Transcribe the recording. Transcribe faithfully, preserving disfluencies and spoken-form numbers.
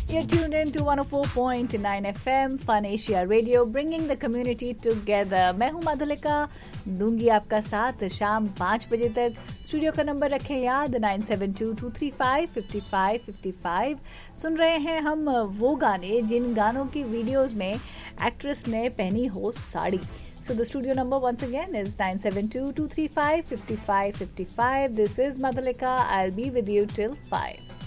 You're tuned in to one oh four point nine F M Fun Asia Radio, bringing the community together. मैं हूँ मधुलिका, दूंगी आपका साथ शाम पाँच बजे तक. स्टूडियो का नंबर रखें याद nine seven to to three five fifty five fifty five. सुन रहे हैं हम वो गाने जिन गानों की वीडियोस में एक्ट्रेस ने पहनी हो sari. So the studio number once again is nine seven two two three five five five five five. This is Madhulika. I'll be with you till five.